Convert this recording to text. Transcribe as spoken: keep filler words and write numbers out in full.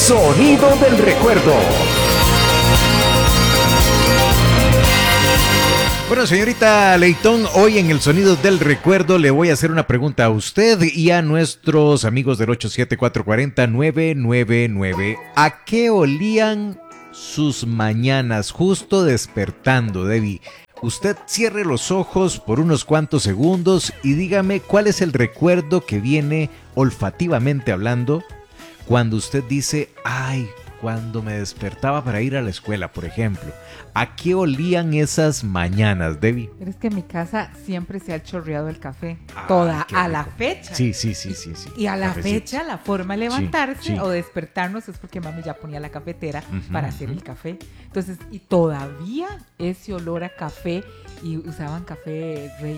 Sonido del recuerdo. Bueno, señorita Leitón, hoy en el Sonido del Recuerdo le voy a hacer una pregunta a usted y a nuestros amigos del ocho siete cuatro cuatro cero nueve nueve nueve. ¿A qué olían sus mañanas justo despertando, Debbie? Usted cierre los ojos por unos cuantos segundos y dígame cuál es el recuerdo que viene olfativamente hablando cuando usted dice, ay, cuando me despertaba para ir a la escuela, por ejemplo. ¿A qué olían esas mañanas, Debbie? Pero es que en mi casa siempre se ha chorreado el café. Ay, Toda, qué a rico. la fecha. Sí, sí, sí, sí, sí. Y a la Cafecito. fecha, la forma de levantarse Sí, sí. o despertarnos es porque mami ya ponía la cafetera Ujú, para hacer ujú. el café. Entonces, y todavía ese olor a café, y usaban café rey